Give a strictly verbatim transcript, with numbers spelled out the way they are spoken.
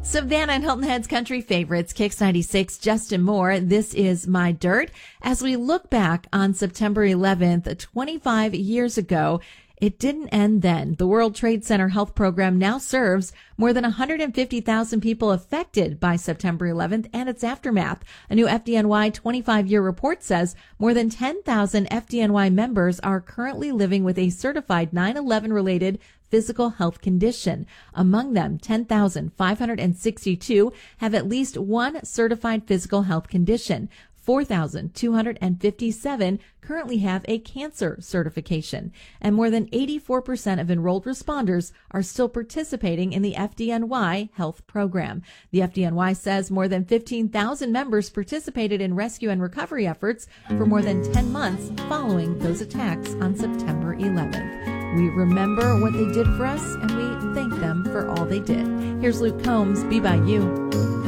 Savannah and Hilton Head's country favorites, Kix ninety-six, Justin Moore, This Is My Dirt. As we look back on September eleventh, twenty-five years ago, it didn't end then. The World Trade Center Health Program now serves more than one hundred fifty thousand people affected by September eleventh and its aftermath. A new F D N Y twenty-five-year report says more than ten thousand F D N Y members are currently living with a certified nine eleven-related physical health condition. Among them, ten thousand five hundred sixty-two have at least one certified physical health condition. four thousand two hundred fifty-seven currently have a cancer certification, and more than eighty-four percent of enrolled responders are still participating in the F D N Y health program. The F D N Y says more than fifteen thousand members participated in rescue and recovery efforts for more than ten months following those attacks on September eleventh. We remember what they did for us, and we thank them for all they did. Here's Luke Combs, Be By You.